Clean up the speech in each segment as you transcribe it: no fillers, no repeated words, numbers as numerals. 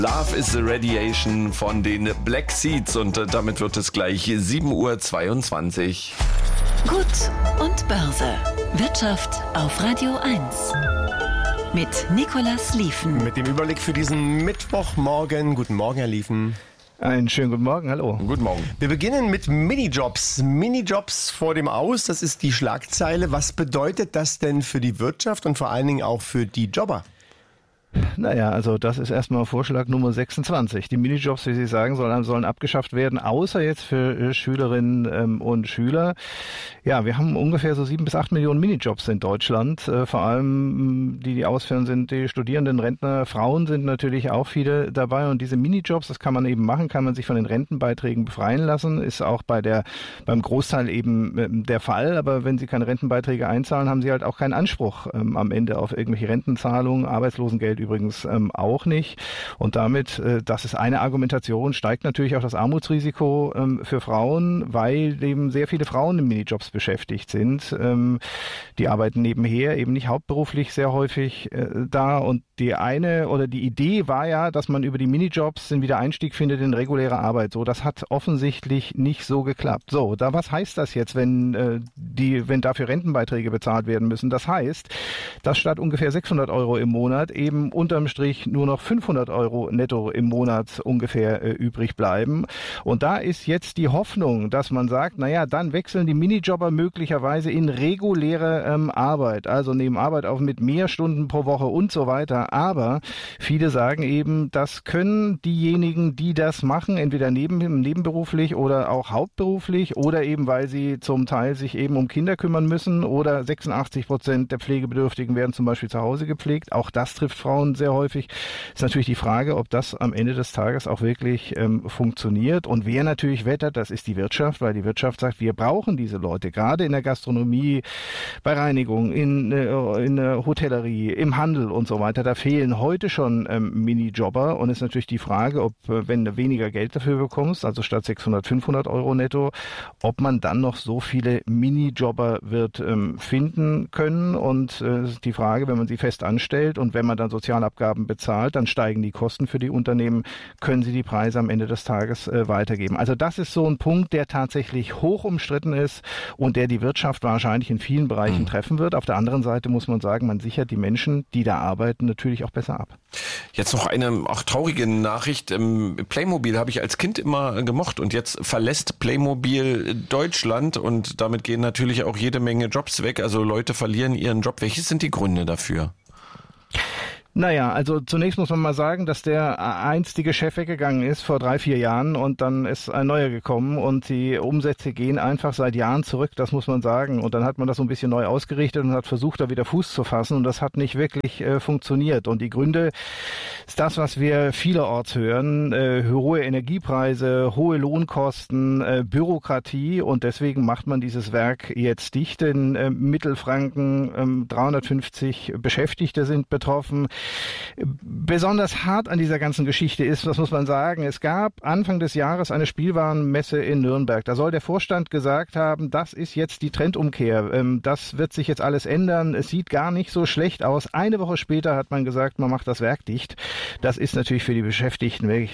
Love is the Radiation von den Black Seeds und damit wird es gleich 7:22 Uhr. Gut und Börse. Wirtschaft auf Radio 1. Mit Nicolas Lieven. Mit dem Überblick für diesen Mittwochmorgen. Guten Morgen, Herr Lieven. Einen schönen guten Morgen, hallo. Guten Morgen. Wir beginnen mit Minijobs. Minijobs vor dem Aus, das ist die Schlagzeile. Was bedeutet das denn für die Wirtschaft und vor allen Dingen auch für die Jobber? Naja, also das ist erstmal Vorschlag Nummer 26. Die Minijobs, wie Sie sagen, sollen abgeschafft werden, außer jetzt für Schülerinnen und Schüler. Ja, wir haben ungefähr so 7 bis 8 Millionen Minijobs in Deutschland. Vor allem die ausführen, sind die Studierenden, Rentner, Frauen sind natürlich auch viele dabei. Und diese Minijobs, das kann man eben machen, kann man sich von den Rentenbeiträgen befreien lassen. Ist auch beim Großteil eben der Fall. Aber wenn Sie keine Rentenbeiträge einzahlen, haben Sie halt auch keinen Anspruch am Ende auf irgendwelche Rentenzahlungen, Arbeitslosengeld übrigens auch nicht. Und damit, das ist eine Argumentation, steigt natürlich auch das Armutsrisiko für Frauen, weil eben sehr viele Frauen in Minijobs beschäftigt sind. Die arbeiten nebenher, eben nicht hauptberuflich sehr häufig da. Und die Idee war ja, dass man über die Minijobs den Wiedereinstieg findet in reguläre Arbeit. So, das hat offensichtlich nicht so geklappt. So, was heißt das jetzt, wenn dafür Rentenbeiträge bezahlt werden müssen? Das heißt, dass statt ungefähr 600 Euro im Monat eben unterm Strich nur noch 500 Euro netto im Monat ungefähr übrig bleiben. Und da ist jetzt die Hoffnung, dass man sagt, naja, dann wechseln die Minijobber möglicherweise in reguläre Arbeit, also nehmen Arbeit auf mit mehr Stunden pro Woche und so weiter. Aber viele sagen eben, das können diejenigen, die das machen, entweder nebenberuflich oder auch hauptberuflich oder eben, weil sie zum Teil sich eben um Kinder kümmern müssen oder 86% der Pflegebedürftigen werden zum Beispiel zu Hause gepflegt. Auch das trifft Frauen sehr häufig. Ist natürlich die Frage, ob das am Ende des Tages auch wirklich funktioniert. Und wer natürlich wettert, das ist die Wirtschaft, weil die Wirtschaft sagt, wir brauchen diese Leute, gerade in der Gastronomie, bei Reinigung, in der Hotellerie, im Handel und so weiter. Da fehlen heute schon Minijobber und ist natürlich die Frage, ob, wenn du weniger Geld dafür bekommst, also statt 600, 500 Euro netto, ob man dann noch so viele Minijobber wird finden können. Und die Frage, wenn man sie fest anstellt und wenn man dann Sozialabgaben bezahlt, dann steigen die Kosten für die Unternehmen, können sie die Preise am Ende des Tages weitergeben. Also das ist so ein Punkt, der tatsächlich hoch umstritten ist und der die Wirtschaft wahrscheinlich in vielen Bereichen treffen wird. Auf der anderen Seite muss man sagen, man sichert die Menschen, die da arbeiten, natürlich auch besser ab. Jetzt noch eine auch traurige Nachricht. Playmobil habe ich als Kind immer gemocht und jetzt verlässt Playmobil Deutschland und damit gehen natürlich auch jede Menge Jobs weg. Also Leute verlieren ihren Job. Welche sind die Gründe dafür? Naja, also zunächst muss man mal sagen, dass der einstige Chef weggegangen ist vor 3-4 Jahren und dann ist ein neuer gekommen und die Umsätze gehen einfach seit Jahren zurück, das muss man sagen. Und dann hat man das so ein bisschen neu ausgerichtet und hat versucht, da wieder Fuß zu fassen und das hat nicht wirklich funktioniert. Und die Gründe ist das, was wir vielerorts hören, hohe Energiepreise, hohe Lohnkosten, Bürokratie und deswegen macht man dieses Werk jetzt dicht. In Mittelfranken 350 Beschäftigte sind betroffen. Besonders hart an dieser ganzen Geschichte ist, das muss man sagen, es gab Anfang des Jahres eine Spielwarenmesse in Nürnberg. Da soll der Vorstand gesagt haben, das ist jetzt die Trendumkehr. Das wird sich jetzt alles ändern. Es sieht gar nicht so schlecht aus. Eine Woche später hat man gesagt, man macht das Werk dicht. Das ist natürlich für die Beschäftigten wirklich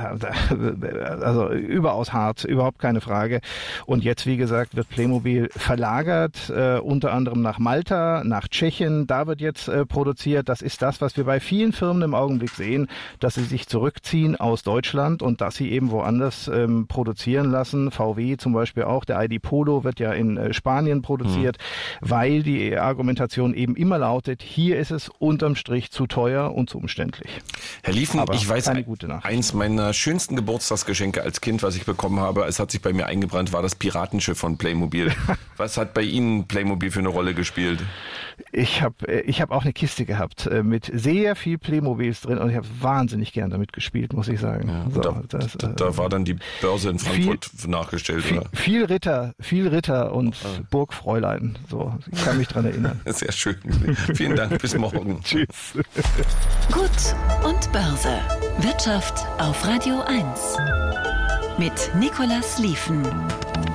also überaus hart, überhaupt keine Frage. Und jetzt, wie gesagt, wird Playmobil verlagert, unter anderem nach Malta, nach Tschechien. Da wird jetzt produziert. Das ist das, was wir bei vielen Firmen im Augenblick sehen, dass sie sich zurückziehen aus Deutschland und dass sie eben woanders produzieren lassen. VW zum Beispiel auch, der ID Polo wird ja in Spanien produziert, weil die Argumentation eben immer lautet, hier ist es unterm Strich zu teuer und zu umständlich. Herr Lieven, aber ich weiß, eins meiner schönsten Geburtstagsgeschenke als Kind, was ich bekommen habe, es hat sich bei mir eingebrannt, war das Piratenschiff von Playmobil. Was hat bei Ihnen Playmobil für eine Rolle gespielt? Ich hab auch eine Kiste gehabt mit sehr viel Playmobils drin und ich habe wahnsinnig gern damit gespielt, muss ich sagen. Ja, so, da war dann die Börse in Frankfurt nachgestellt, oder? Viel Ritter und Burgfräulein. So, ich kann mich dran erinnern. Sehr schön. Vielen Dank, bis morgen. Tschüss. Gut und Börse. Wirtschaft auf Radio 1. Mit Nicolas Lieven.